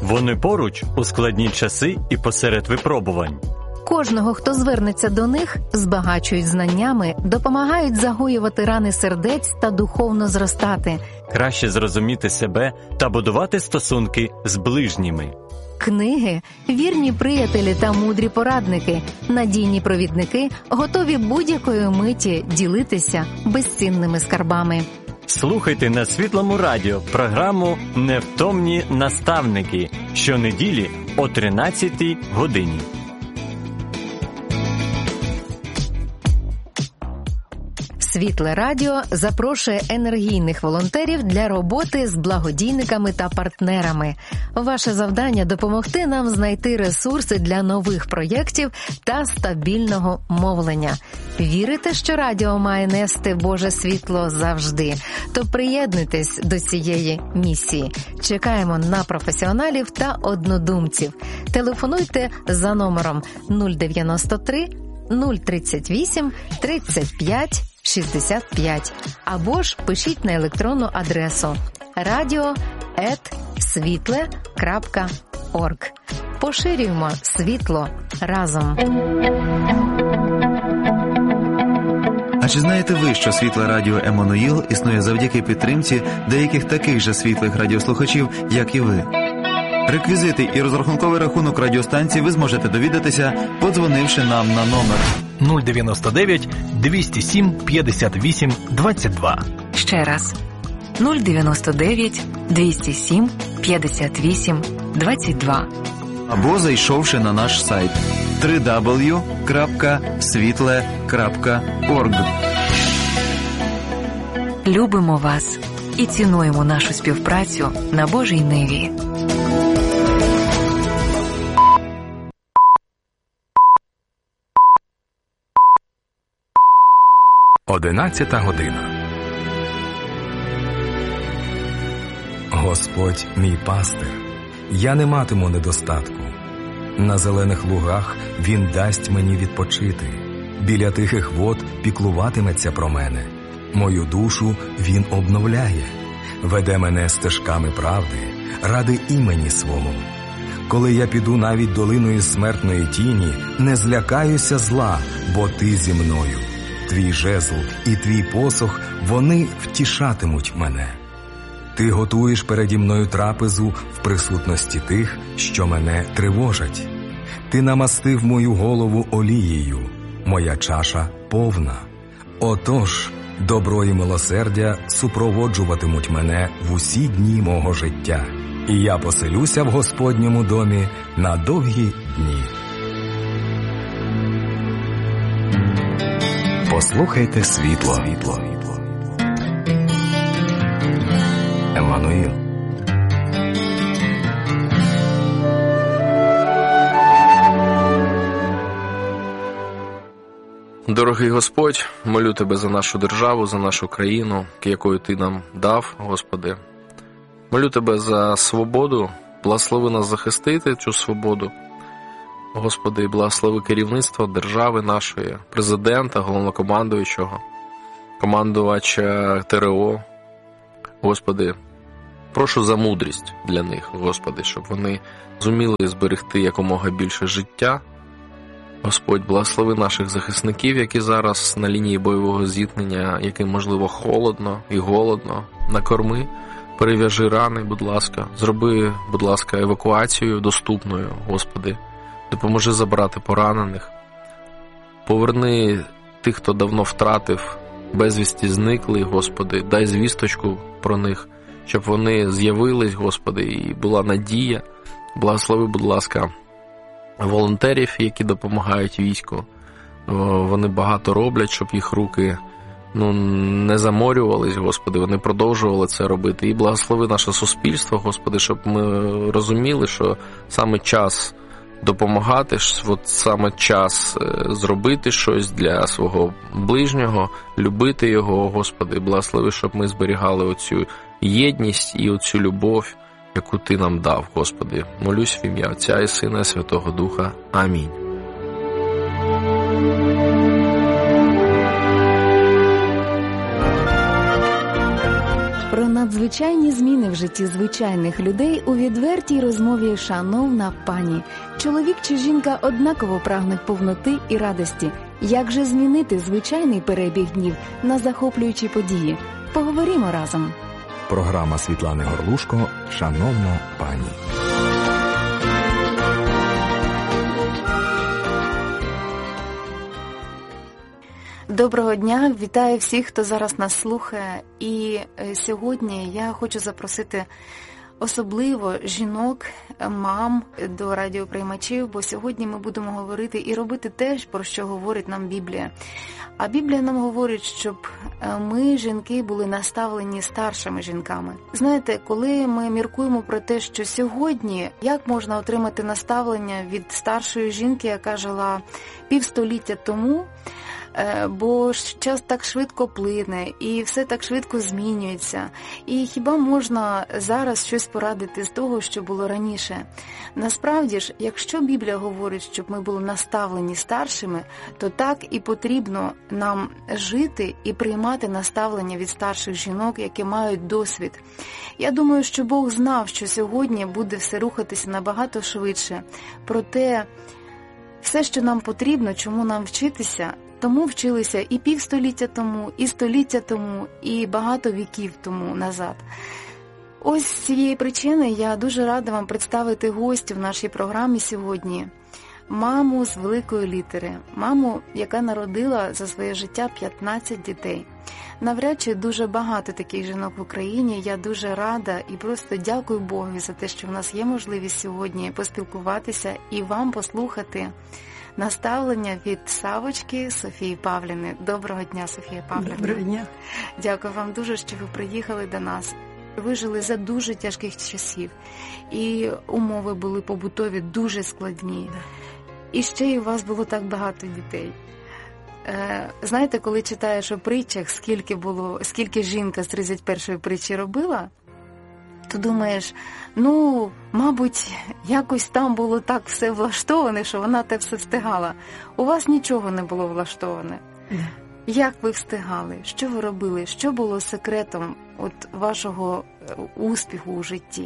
Вони поруч у складні часи і посеред випробувань. Кожного, хто звернеться до них, збагачують знаннями, допомагають загоювати рани сердець та духовно зростати. Краще зрозуміти себе та будувати стосунки з ближніми. Книги – вірні приятелі та мудрі порадники, надійні провідники, готові будь-якої миті ділитися безцінними скарбами. Слухайте на Світлому радіо програму «Невтомні наставники» щонеділі о 13-й годині. Світле радіо запрошує енергійних волонтерів для роботи з благодійниками та партнерами. Ваше завдання – допомогти нам знайти ресурси для нових проєктів та стабільного мовлення. Вірите, що радіо має нести Боже світло завжди? То приєднуйтесь до цієї місії. Чекаємо на професіоналів та однодумців. Телефонуйте за номером 093 038 35 65 або ж пишіть на електронну адресу radio@svitle.org. Поширюємо світло разом. А чи знаєте ви, що світле радіо Еммануїл існує завдяки підтримці деяких таких же світлих радіослухачів, як і ви? Реквізити і розрахунковий рахунок радіостанції ви зможете довідатися, подзвонивши нам на номер 099 207 58 22. Ще раз. 099 207 58 22. або зайшовши на наш сайт www.svitle.org. Любимо вас і цінуємо нашу співпрацю на Божій ниві. Одинадцята година. Господь мій пастир, я не матиму недостатку. На зелених лугах Він дасть мені відпочити. Біля тихих вод піклуватиметься про мене. Мою душу Він обновляє. Веде мене стежками правди, ради імені свого. Коли я піду навіть долиною смертної тіні, не злякаюся зла, бо ти зі мною. Твій жезл і твій посох, вони втішатимуть мене. Ти готуєш переді мною трапезу в присутності тих, що мене тривожать. Ти намастив мою голову олією, моя чаша повна. Отож, добро і милосердя супроводжуватимуть мене в усі дні мого життя, і я поселюся в Господньому домі на довгі дні. Послухайте світло. Еммануїл. Дорогий Господь, молю Тебе за нашу державу, за нашу країну, якою Ти нам дав, Господи. Молю Тебе за свободу, благослови нас захистити цю свободу. Господи, благослови керівництво держави нашої, президента, головнокомандуючого, командувача ТРО. Господи, прошу за мудрість для них, Господи, щоб вони зуміли зберегти якомога більше життя. Господь, благослови наших захисників, які зараз на лінії бойового зіткнення, яким, можливо, холодно і голодно. Накорми, перев'яжи рани, будь ласка. Зроби, будь ласка, евакуацію доступною, Господи. Допоможи забрати поранених. Поверни тих, хто давно втратив, безвісті зникли, Господи. Дай звісточку про них, щоб вони з'явились, Господи, і була надія. Благослови, будь ласка, волонтерів, які допомагають війську. Вони багато роблять, щоб їх руки не заморювались, Господи, вони продовжували це робити. І благослови наше суспільство, Господи, щоб ми розуміли, що саме час допомагати, саме час зробити щось для свого ближнього, любити його, Господи, благослови, щоб ми зберігали оцю єдність і оцю любов, яку Ти нам дав, Господи. Молюсь в ім'я Отця і Сина і Святого Духа. Амінь. Про Звичайні зміни в житті звичайних людей у відвертій розмові «Шановна пані». Чоловік чи жінка однаково прагнуть повноти і радості. Як же змінити звичайний перебіг днів на захоплюючі події? Поговоримо разом. Програма Світлани Горлушко «Шановна пані». Доброго дня, вітаю всіх, хто зараз нас слухає. І сьогодні я хочу запросити особливо жінок, мам до радіоприймачів, бо сьогодні ми будемо говорити і робити те, про що говорить нам Біблія. А Біблія нам говорить, щоб ми, жінки, були наставлені старшими жінками. Знаєте, коли ми міркуємо про те, що сьогодні, як можна отримати наставлення від старшої жінки, яка жила півстоліття тому, бо час так швидко плине, і все так швидко змінюється. І хіба можна зараз щось порадити з того, що було раніше? Насправді ж, якщо Біблія говорить, щоб ми були наставлені старшими, то так і потрібно нам жити і приймати наставлення від старших жінок, які мають досвід. Я думаю, що Бог знав, що сьогодні буде все рухатися набагато швидше. Проте все, що нам потрібно, чому нам вчитися, тому вчилися і півстоліття тому, і століття тому, і багато віків тому назад. Ось з цієї причини я дуже рада вам представити гостю в нашій програмі сьогодні. Маму з великої літери. Маму, яка народила за своє життя 15 дітей. Навряд чи дуже багато таких жінок в Україні. Я дуже рада і просто дякую Богові за те, що в нас є можливість сьогодні поспілкуватися і вам послухати наставлення від Савочки Софії Павлівни. Доброго дня, Софія Павлівна. Доброго дня. Дякую вам дуже, що ви приїхали до нас. Ви жили за дуже тяжких часів. І умови були побутові дуже складні. І ще й у вас було так багато дітей. Знаєте, коли читаєш у притчах, скільки жінка з 31-ї притчі робила, то думаєш, мабуть, якось там було так все влаштоване, що вона те все встигала. У вас нічого не було влаштоване. Як ви встигали? Що ви робили? Що було секретом вашого успіху у житті?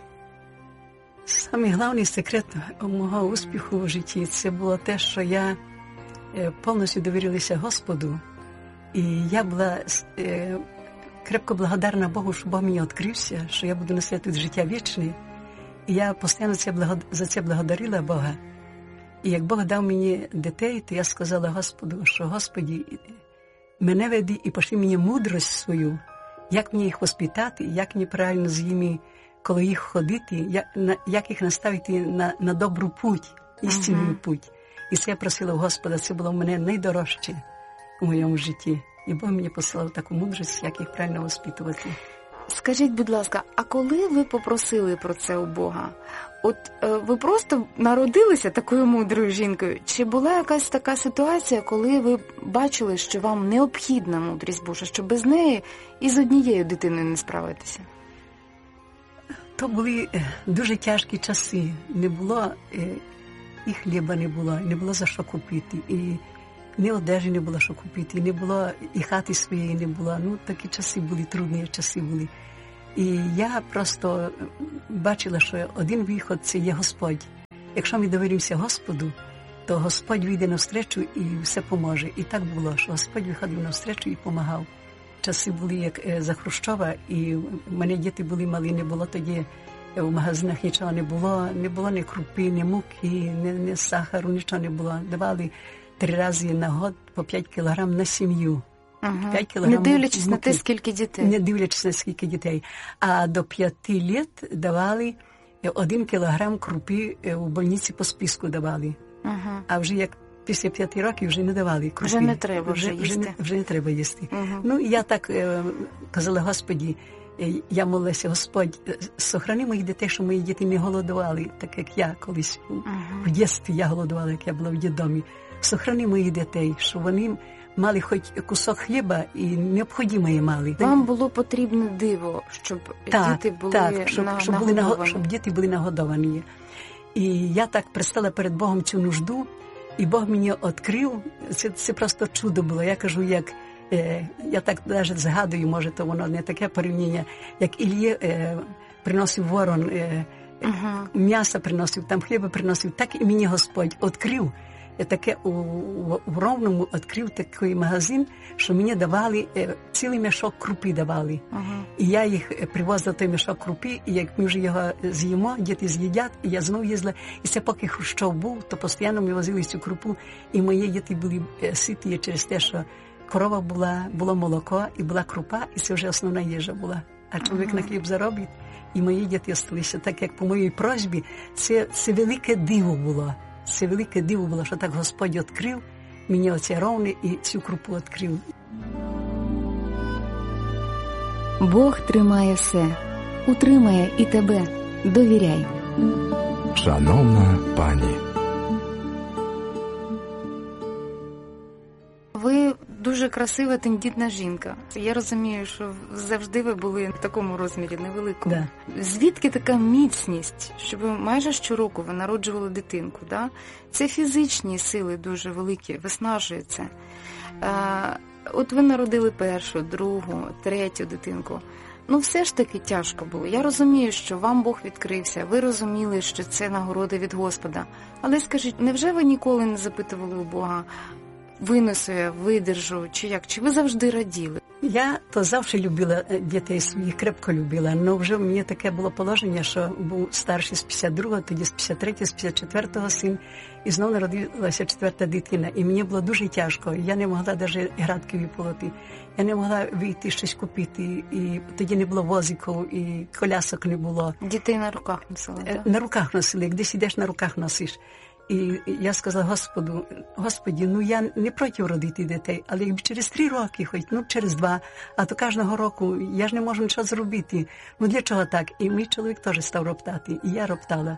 Самий головний секрет мого успіху у житті – це було те, що я повністю довірилася Господу. І я була крепко благодарна Богу, що Бог мені відкрився, що я буду носити тут життя вічне. І я постійно за це благодарила Бога. І як Бог дав мені дітей, то я сказала Господу, що Господи, мене веди і пошли мені мудрость свою, як мені їх воспитати, як мені правильно з ними, коли їх ходити, як їх наставити на добру путь, істинний путь. І це я просила у Господа, це було в мене найдорожче у моєму житті. І Бог мені послав таку мудрість, як їх правильно воспитувати. Скажіть, будь ласка, а коли ви попросили про це у Бога? Ви просто народилися такою мудрою жінкою? Чи була якась така ситуація, коли ви бачили, що вам необхідна мудрість Божа, що без неї і з однією дитиною не справитися? То були дуже тяжкі часи. Не було і хліба не було за що купити, і ні одежі не було що купити, не було і хати своєї не було. Такі часи були, трудні часи були. І я просто бачила, що один вихід – це є Господь. Якщо ми довіримося Господу, то Господь вийде навстречу і все поможе. І так було, що Господь виходив навстречу і допомагав. Часи були як за Хрущова, і в мене діти були малі, не було тоді в магазинах нічого не було ні крупи, ні муки, ні сахару, нічого не було. Давали 3 рази на год по 5 кілограм на сім'ю. 5 кілограм не дивлячись на те, скільки дітей. Не дивлячись на скільки дітей. А до 5 років давали 1 кілограм крупи у больниці по списку давали. А вже як після 5 років вже не давали крупи. Вже не треба їсти. Вже не треба їсти. І я так казала, Господі, я молилася, Господь, сохрани моїх дітей, щоб мої діти не голодували, так як я колись в дитинстві я голодувала, як я була в дитдомі. Сохрани моїх дітей, щоб вони мали хоч кусок хліба і необхідне мали. Вам було потрібне диво, щоб діти були нагодовані. Щоб діти були нагодовані. І я так пристала перед Богом цю нужду, і Бог мені відкрив, це просто чудо було. Я кажу, як Я так навіть згадую, може, то воно не таке порівняння, як Іллі приносив ворон, м'ясо приносив, там хліба приносив, так і мені Господь відкрив. Таке у Ровному відкрив такий магазин, що мені давали, цілий мішок крупи давали. І я їх привозила той мішок крупи, і як ми вже його з'їмо, діти з'їдять, і я знову їздила. І це поки Хрущов був, то постійно ми возили цю крупу, і мої діти були ситі через те, що корова була, було молоко, і була крупа, і це вже основна їжа була. А чоловік на хліб заробить, і мої діти залишилися. Так як по моїй просьбі, це велике диво було. Це велике диво було, що так Господь відкрив мені оце Ровне і цю крупу відкрив. Бог тримає все, утримає і тебе. Довіряй. Шановна пані, Ви дуже красива, тендітна жінка. Я розумію, що завжди ви були в такому розмірі, невеликому. Да. Звідки така міцність, що ви майже щороку ви народжували дитинку? Да? Це фізичні сили дуже великі, виснажує це. От ви народили першу, другу, третю дитинку. Ну, все ж таки тяжко було. Я розумію, що вам Бог відкрився, ви розуміли, що це нагорода від Господа. Але скажіть, невже ви ніколи не запитували у Бога, винесу я, видержу, чи як? Чи ви завжди раділи? Я то завжди любила дітей своїх, крепко любила, але вже мені таке було положення, що був старший з 52-го, тоді з 53-го, з 54-го син, і знову народилася 4-та дитина. І мені було дуже тяжко, я не могла навіть градки виполоти, я не могла вийти щось купити, і тоді не було возиків, і колясок не було. Дітей на руках носили, так? На руках носили, десь ідеш, на руках носиш. І я сказала Господі, ну я не проти родити дітей, але якби через 3 роки, хоч, ну через 2, а то кожного року я ж не можу нічого зробити. Ну для чого так? І мій чоловік теж став роптати, і я роптала.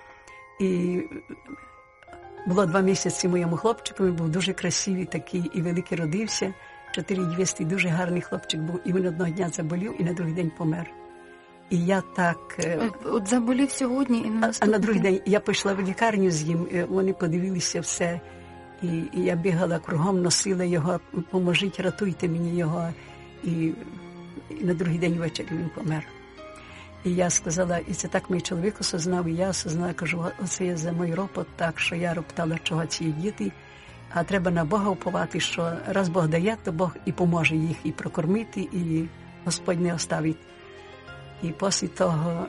І було 2 місяці моєму хлопчику, він був дуже красивий такий і великий родився, 4200, дуже гарний хлопчик був, і він одного дня заболів, і на другий день помер. І я так... От заболів сьогодні і на наступний А на другий день я пішла в лікарню з ним, вони подивилися все, і я бігала кругом, носила його, поможіть, рятуйте мені його. І на другий день ввечері він помер. І я сказала, і це так мій чоловік осознав, і я осознала, кажу, оце є за мій ропот, так, що я роптала, чого ці діти, а треба на Бога уповати, що раз Бог дає, то Бог і поможе їх і прокормити, і Господь не оставить. І після того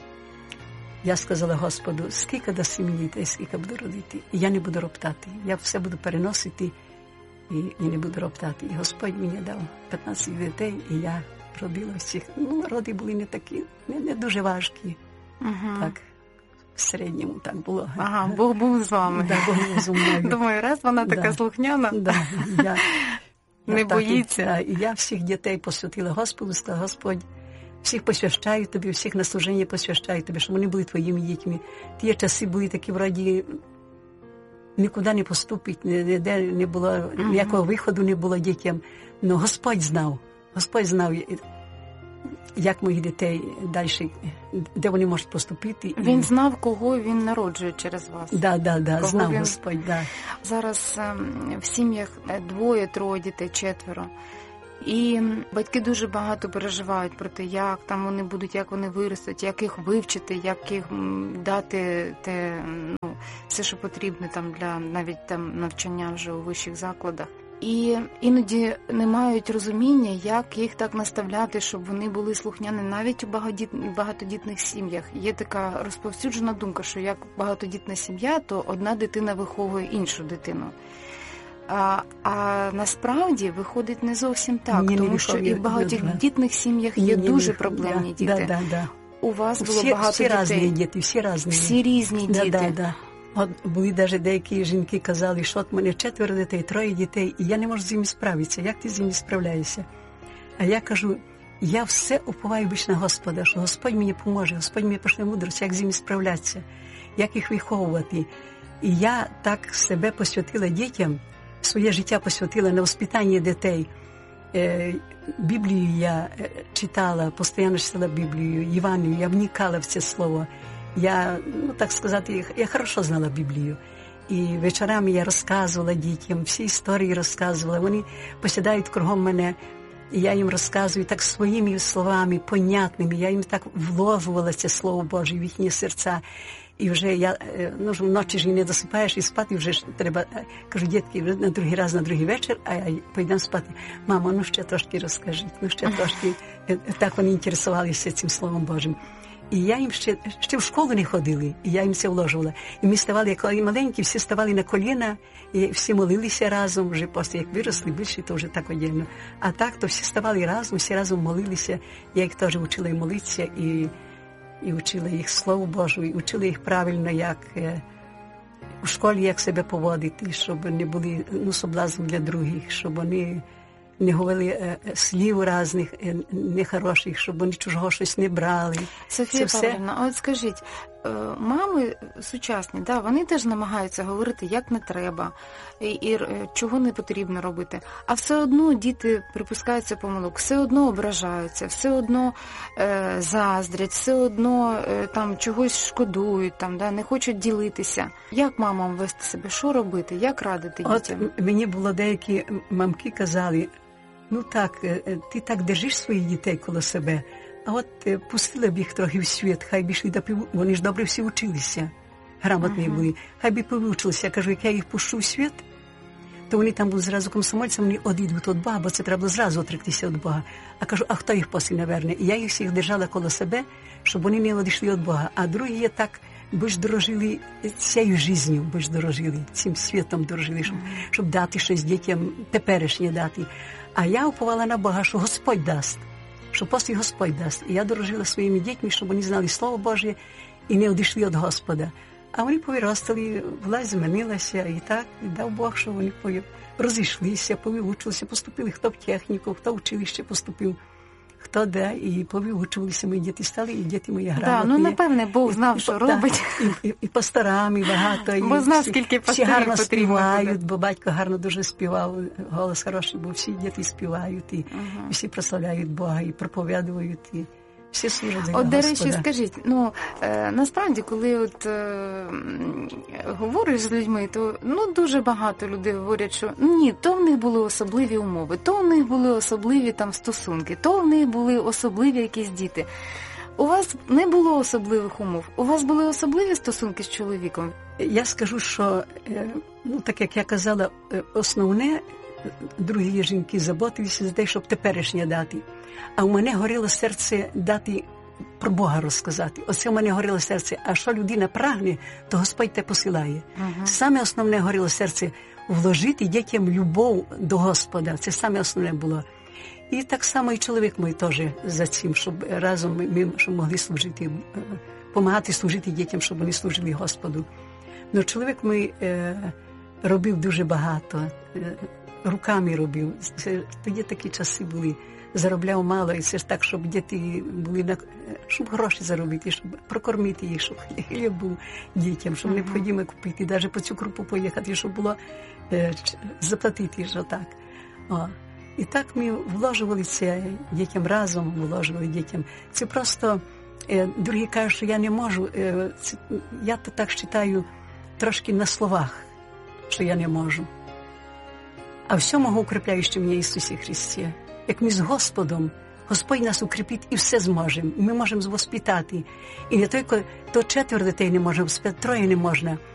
я сказала Господу, скільки даси мені дітей, скільки буду родити. І я не буду роптати. Я все буду переносити і не буду роптати. І Господь мені дав 15 дітей, і я родила всіх. Ну, роди були не такі, не дуже важкі. Так, в середньому так було. Ага, Бог був з вами. Да, Бог був зі мною. Думаю, раз вона така слухняна, не боїться. І я всіх дітей посвятила Господу, сказала, Господь, всіх посвящаю тобі, всіх на служіння посвящаю тобі, щоб вони були твоїми дітьми. Ті часи були такі, вроді, нікуди не поступить, ніде не було, ніякого виходу не було дітям. Но Господь знав, як моїх дітей далі, де вони можуть поступити. Він знав, кого він народжує через вас. Да, знав Господь, да. Зараз в сім'ях 2, 3 дітей, 4. І батьки дуже багато переживають про те, як там вони будуть, як вони виростуть, як їх вивчити, як їх дати те, все, що потрібно там для навіть там навчання вже у вищих закладах. І іноді не мають розуміння, як їх так наставляти, щоб вони були слухняні навіть у багатодітних сім'ях. Є така розповсюджена думка, що як багатодітна сім'я, то одна дитина виховує іншу дитину. А насправді виходить не зовсім так, тому що і в багатодітних сім'ях є дуже проблемні діти. Да. У вас було багато всі дітей. Різні діти, всі різні. Всі різні діти. Да. От були навіть деякі жінки казали, що от мене 4 дітей, 3 дітей, і я не можу з ними справитися. Як ти з ними справляєшся? А я кажу, я все уповаю більше на Господа, що Господь мені поможе, Господь мені пошле мудрість, як з ними справлятися, як їх виховувати. І я так себе посвятила дітям, своє життя посвятила на воспитання дітей. Біблію я читала, постійно читала Біблію, Євангелію, я вникала в це слово. Я, так сказати, я хорошо знала Біблію. І вечорами я розказувала дітям, всі історії розказувала. Вони посідають кругом мене, і я їм розказую так своїми словами, понятними. Я їм так вложувала це Слово Боже в їхні серця. І вже я, вночі ж і не досипаєш, і спати вже ж треба, кажу, дітки, на другий раз, на другий вечір, а я поїдемо спати. Мамо, ще трошки розкажіть, ще трошки. Так вони інтересувалися цим Словом Божим. І я їм ще в школу не ходили, і я їм це вложувала. І ми ставали, коли маленькі, всі ставали на коліна, і всі молилися разом, вже після як виросли більше, то вже так одягно. А так, то всі ставали разом, всі разом молилися. Я їх теж вчила і молитися, і вчила їх Слову Божу, і вчила їх правильно, як у школі, як себе поводити, щоб не були соблазном для других, щоб вони не говорили слів різних, нехороших, щоб вони чужого щось не брали. Софія Павлівна, а от скажіть, мами сучасні, да, вони теж намагаються говорити, як не треба, і чого не потрібно робити. А все одно діти припускаються помилок, все одно ображаються, все одно заздрять, все одно там чогось шкодують, там, да, не хочуть ділитися. Як мамам вести себе? Що робити? Як радити дітям? От мені було деякі мамки казали, так, ти так держиш своїх дітей коло себе, а от пустила б їх трохи в світ, хай б йшли вони ж добре всі вчилися, грамотні були, хай би повчилися. Я кажу, як я їх пущу в світ, то вони там будуть зразу комсомольцями, вони одійдуть від Бога, бо це треба зразу отректися від Бога. А кажу, а хто їх після наверне? І я їх всіх держала коло себе, щоб вони не одійшли від Бога. А другі є так, більш дорожили цією життю, більш дорожили, цим світом дорожили, щоб дати щось дітям теперішнє дати. А я уповала на Бога, що Господь дасть, що після Господь дасть. І я дорожила своїми дітьми, щоб вони знали Слово Боже і не одійшли від Господа. А вони повиростали, власть змінилася, і так, і дав Бог, що вони розійшлися, повивчилися, поступили, хто в техніку, хто в училище поступив, хто де, і повивчилися мої діти стали, і діти мої грамотні. Напевне, Бог знав, що робить. І пасторами багато, бо знав, скільки всі гарно співають, бо батько гарно дуже співав, голос хороший, бо всі діти співають, і всі прославляють Бога, і проповідують, і всі служать за Господа. До речі, скажіть, насправді, коли говориш з людьми, то дуже багато людей говорять, що ні, то в них були особливі умови, то в них були особливі там стосунки, то в них були особливі якісь діти. У вас не було особливих умов, у вас були особливі стосунки з чоловіком? Я скажу, що, так як я казала, основне, другі жінки заботилися за те, щоб теперішнє дати. А у мене горіло серце дати про Бога розказати. Оце у мене горіло серце. А що людина прагне, то Господь те посилає. Саме основне горіло серце вложити дітям любов до Господа. Це саме основне було. І так само і чоловік мій теж за цим, щоб разом ми щоб могли служити, допомагати служити дітям, щоб вони служили Господу. Но чоловік мій робив дуже багато, руками робив. Тоді такі часи були. Заробляв мало, і це ж так, щоб діти були, щоб гроші заробити, щоб прокормити їх, щоб хліб був дітям, щоб необхідно купити, навіть по цю крупу поїхати, щоб було заплатити, що так. І так ми вложували це дітям разом, вложували дітям. Це просто, другі кажуть, що я не можу, я то так вважаю трошки на словах, що я не можу. А все можу укріпляючи мене Ісусі Христі. Як ми з Господом, Господь нас укріпить і все зможемо. Ми можемо воспитати. І не тільки то 4 дітей не можемо, 3 не можна.